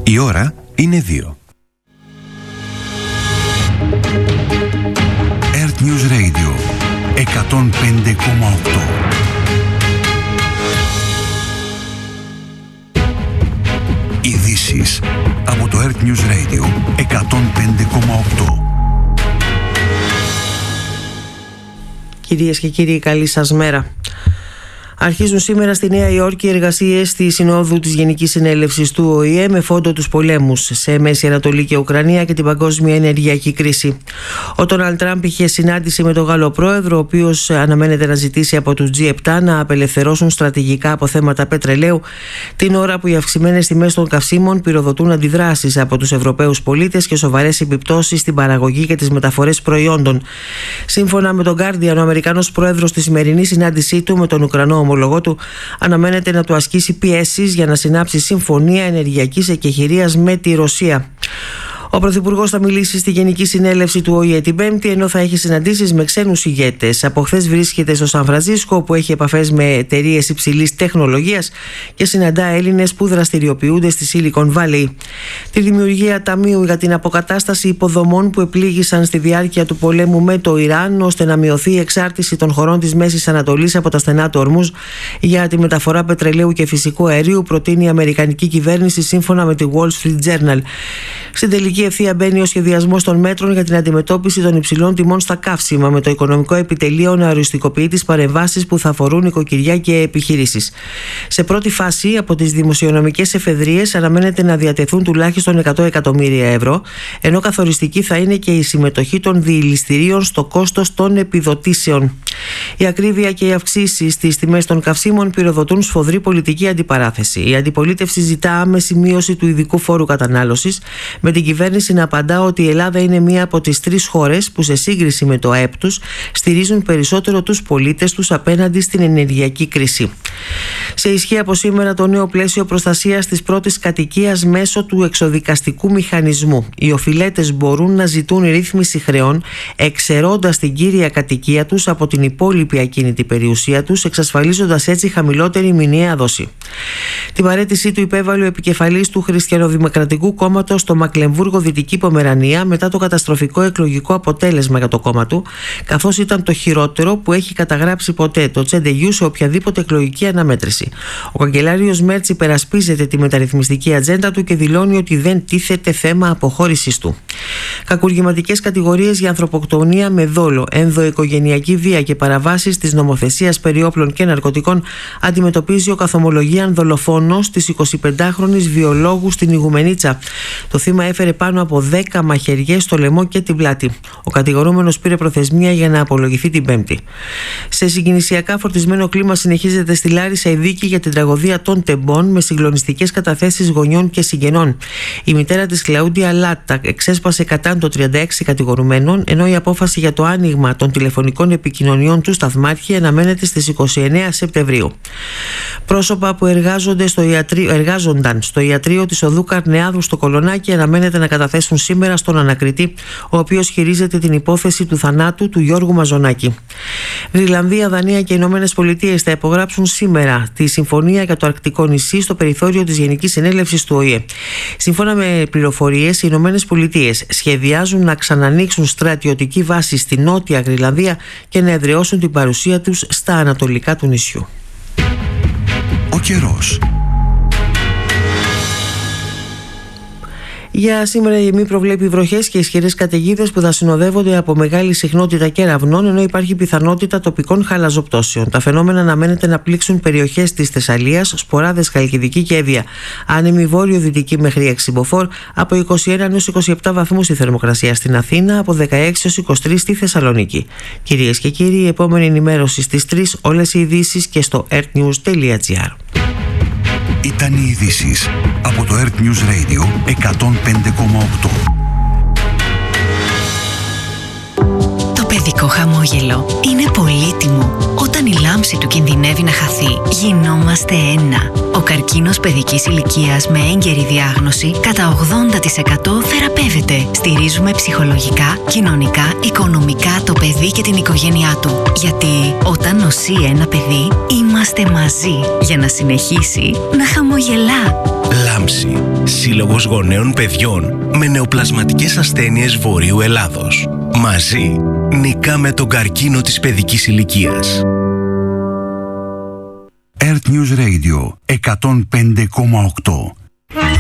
Η ώρα είναι 2. Earth News Radio 105,8. Ειδήσεις από το Earth News Radio 105,8. Κυρίες και κύριοι, καλή σας μέρα. Αρχίζουν σήμερα στη Νέα Υόρκη εργασίες στη Συνόδου της Γενικής Συνέλευσης του ΟΗΕ με φόντο τους πολέμους σε Μέση Ανατολή και Ουκρανία και την παγκόσμια ενεργειακή κρίση. Ο Ντόναλντ Τραμπ είχε συνάντηση με τον Γάλλο πρόεδρο, ο οποίος αναμένεται να ζητήσει από τους G7 να απελευθερώσουν στρατηγικά αποθέματα πετρελαίου, την ώρα που οι αυξημένες τιμές των καυσίμων πυροδοτούν αντιδράσεις από τους Ευρωπαίους πολίτες και σοβαρές επιπτώσεις στην παραγωγή και τις μεταφορές προϊόντων. Σύμφωνα με τον Guardian, ο Αμερικανός πρόεδρος στη σημερινή συνάντησή του με τον Ουκρανό ομολογό του αναμένεται να του ασκήσει πιέσεις για να συνάψει συμφωνία ενεργειακής εκεχηρίας με τη Ρωσία. Ο Πρωθυπουργός θα μιλήσει στη Γενική Συνέλευση του ΟΗΕ την Πέμπτη, ενώ θα έχει συναντήσεις με ξένους ηγέτες. Από χθες βρίσκεται στο Σαν Φρανσίσκο, όπου έχει επαφές με εταιρείες υψηλής τεχνολογίας και συναντά Έλληνες που δραστηριοποιούνται στη Silicon Valley. Τη δημιουργία ταμείου για την αποκατάσταση υποδομών που επλήγησαν στη διάρκεια του πολέμου με το Ιράν, ώστε να μειωθεί η εξάρτηση των χωρών της Μέσης Ανατολής από τα στενά του Ορμούζ για τη μεταφορά πετρελαίου και φυσικού αερίου, προτείνει η Αμερικανική κυβέρνηση σύμφωνα με τη Wall Street Journal. Στην τελική ευθεία μπαίνει ο σχεδιασμός των μέτρων για την αντιμετώπιση των υψηλών τιμών στα καύσιμα, με το οικονομικό επιτελείο να οριστικοποιεί τις παρεμβάσεις που θα αφορούν οικοκυριά και επιχειρήσεις. Σε πρώτη φάση, από τις δημοσιονομικές εφεδρίες αναμένεται να διατεθούν τουλάχιστον 100 εκατομμύρια ευρώ, ενώ καθοριστική θα είναι και η συμμετοχή των διειληστηρίων στο κόστος των επιδοτήσεων. Η ακρίβεια και οι αυξήσεις στις τιμές των καυσίμων πυροδοτούν σφοδρή πολιτική αντιπαράθεση. Η αντιπολίτευση ζητά άμεση μείωση του ειδικού φόρου κατανάλωσης, με την κυβέρνηση να απαντά ότι η Ελλάδα είναι μία από τις 3 χώρες που σε σύγκριση με το ΑΕΠ τους στηρίζουν περισσότερο τους πολίτες τους απέναντι στην ενεργειακή κρίση. Σε ισχύ από σήμερα το νέο πλαίσιο προστασίας της πρώτης κατοικίας μέσω του εξοδικαστικού μηχανισμού. Οι οφειλέτες μπορούν να ζητούν ρύθμιση χρεών εξαιρώντας την κύρια κατοικία τους από την υπόλοιπη ακίνητη περιουσία τους, εξασφαλίζοντας έτσι χαμηλότερη μηνιαία δόση. Την παραίτησή του υπέβαλε ο επικεφαλής του Χριστιανοδημοκρατικού Κόμματος στο Μακλεμβούργο, Δυτική Πομερανία, μετά το καταστροφικό εκλογικό αποτέλεσμα για το κόμμα του, καθώς ήταν το χειρότερο που έχει καταγράψει ποτέ το CDU σε οποιαδήποτε εκλογική αναμέτρηση. Ο καγκελάριος Μέρτς υπερασπίζεται τη μεταρρυθμιστική ατζέντα του και δηλώνει ότι δεν τίθεται θέμα αποχώρησης του. Κακουργηματικές κατηγορίες για ανθρωποκτονία με δόλο, ενδοοικογενειακή βία και παραβάσεις της νομοθεσίας περί όπλων και ναρκωτικών αντιμετωπίζει ο καθομολογίαν δολοφόνος της 25χρονης βιολόγου στην Ιγουμενίτσα. Το θύμα έφερε πάνω από 10 μαχαιριές στο λαιμό και την πλάτη. Ο κατηγορούμενος πήρε προθεσμία για να απολογηθεί την Πέμπτη. Σε συγκινησιακά φορτισμένο κλίμα συνεχίζεται στη Λάρισα η δίκη για την τραγωδία των Τεμπών, με συγκλονιστικές καταθέσεις γονιών και συγγενών. Η μητέρα της Κλαούντια Λάτα εξέσπασε κατά των 36 κατηγορουμένων, ενώ η απόφαση για το άνοιγμα των τηλεφωνικών επικοινωνιών του σταθμάρχη αναμένεται στις 29 Σεπτεμβρίου. Πρόσωπα που εργάζονταν στο ιατρείο της οδού Καρνεάδου στο Κολονάκι αναμένεται να καταθέσουν σήμερα στον ανακριτή, ο οποίος χειρίζεται την υπόθεση του θανάτου του Γιώργου Μαζονάκη. Γροιλανδία, Δανία και οι Ηνωμένες Πολιτείες θα υπογράψουν σήμερα τη συμφωνία για το Αρκτικό νησί στο περιθώριο της Γενικής Συνέλευσης του ΟΗΕ. Σύμφωνα με πληροφορίες, οι Ηνωμένες Πολιτείες σχεδιάζουν να ξανανοίξουν στρατιωτική βάση στη Νότια Γροιλανδία και να εδραιώσουν την παρουσία τους στα ανατολικά του νησιού. Ο καιρός. Για σήμερα η ΕΜΗ προβλέπει βροχές και ισχυρές καταιγίδες που θα συνοδεύονται από μεγάλη συχνότητα κεραυνών, ενώ υπάρχει πιθανότητα τοπικών χαλαζοπτώσεων. Τα φαινόμενα αναμένεται να πλήξουν περιοχές της Θεσσαλίας, Σποράδες, Χαλκιδική και Εύβοια. Άνεμη βόρειο-δυτική μέχρι 6 μποφόρ, από 21 έως 27 βαθμούς η θερμοκρασία στην Αθήνα, από 16 έως 23 στη Θεσσαλονίκη. Κυρίες και κύριοι, η επόμενη ενημέρωση στις 3, όλες οι ειδήσεις και στο earthnews.gr. Ήταν οι ειδήσεις από το Earth News Radio 105,8. Το παιδικό χαμόγελο είναι πολύτιμο. Όταν η λάμψη του κινδυνεύει να χαθεί, γινόμαστε ένα. Ο καρκίνος παιδικής ηλικίας με έγκαιρη διάγνωση κατά 80% θεραπεύεται. Στηρίζουμε ψυχολογικά, κοινωνικά, οικονομικά το παιδί και την οικογένειά του. Γιατί όταν νοσεί ένα παιδί, είμαστε μαζί για να συνεχίσει να χαμογελά. Λάμψη. Σύλλογος Γονέων Παιδιών με νεοπλασματικές ασθένειες Βορείου Ελλάδος. Μαζί νικάμε τον καρκίνο της παιδικής ηλικίας. Earth News Radio 105,8